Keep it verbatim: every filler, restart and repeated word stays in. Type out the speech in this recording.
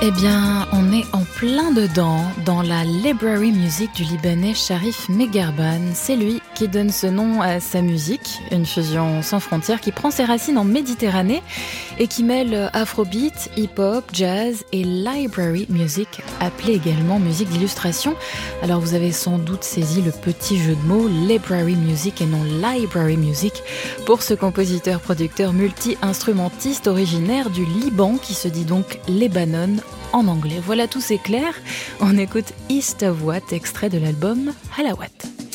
Eh bien, on est en plein dedans, dans la library music du Libanais Sharif Megarban. C'est lui qui donne ce nom à sa musique, une fusion sans frontières qui prend ses racines en Méditerranée et qui mêle afrobeat, hip-hop, jazz et library music, appelée également musique d'illustration. Alors vous avez sans doute saisi le petit jeu de mots library music et non library music pour ce compositeur-producteur multi-instrumentiste originaire du Liban qui se dit donc Lebanon en anglais. Voilà, tout c'est clair. On écoute East of What, extrait de l'album Halawat.